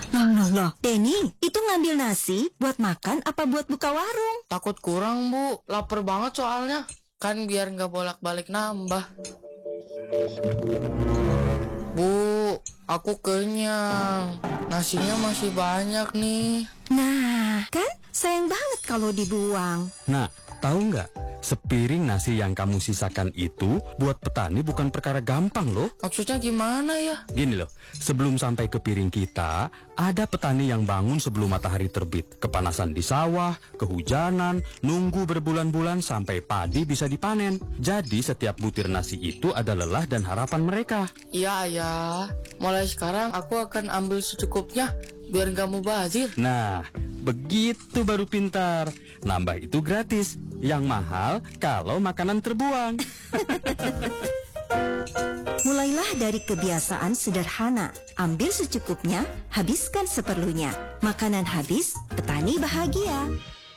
Loh, Denny, itu ngambil nasi buat makan apa buat buka warung? Takut kurang, Bu. Lapar banget soalnya. Kan biar nggak bolak-balik nambah. Bu, aku kenyang. Nasinya masih banyak nih. Nah, kan sayang banget kalau dibuang. Nah, tahu nggak? Sepiring nasi yang kamu sisakan itu buat petani bukan perkara gampang loh. Maksudnya gimana ya? Gini loh, sebelum sampai ke piring kita, ada petani yang bangun sebelum matahari terbit. Kepanasan di sawah, kehujanan, nunggu berbulan-bulan sampai padi bisa dipanen. Jadi setiap butir nasi itu ada lelah dan harapan mereka. Iya, ya. Mulai sekarang aku akan ambil secukupnya biar nggak mubazir. Nah, begitu baru pintar. Nambah itu gratis. Yang mahal kalau makanan terbuang. Mulailah dari kebiasaan sederhana. Ambil secukupnya, habiskan seperlunya. Makanan habis, petani bahagia.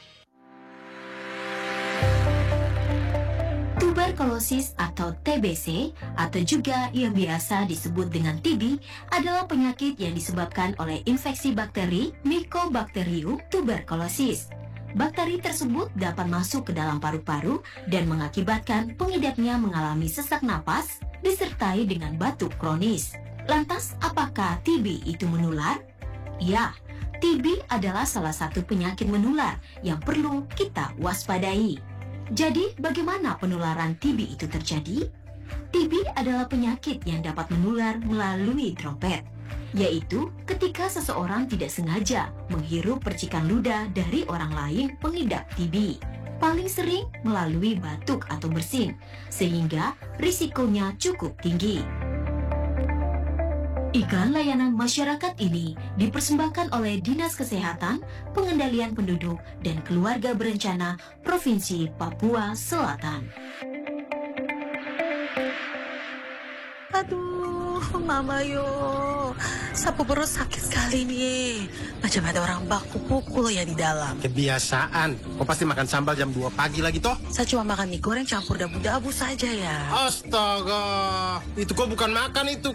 Tuberkulosis atau TBC atau juga yang biasa disebut dengan TB adalah penyakit yang disebabkan oleh infeksi bakteri Mycobacterium tuberculosis. Bakteri tersebut dapat masuk ke dalam paru-paru dan mengakibatkan pengidapnya mengalami sesak napas disertai dengan batuk kronis. Lantas, apakah TB itu menular? Ya, TB adalah salah satu penyakit menular yang perlu kita waspadai. Jadi, bagaimana penularan TB itu terjadi? TB adalah penyakit yang dapat menular melalui droplet, yaitu ketika seseorang tidak sengaja menghirup percikan ludah dari orang lain pengidap TB. Paling sering melalui batuk atau bersin, sehingga risikonya cukup tinggi. Iklan layanan masyarakat ini dipersembahkan oleh Dinas Kesehatan, Pengendalian Penduduk, dan Keluarga Berencana Provinsi Papua Selatan. Aduh, Mama yo, sapu perut sakit sekali nih. Macam ada orang baku pukul ya di dalam. Kebiasaan. Kau pasti makan sambal jam 2 pagi lagi toh? Saya cuma makan mie goreng campur dabu-dabu saja ya. Astaga, itu kok bukan makan itu.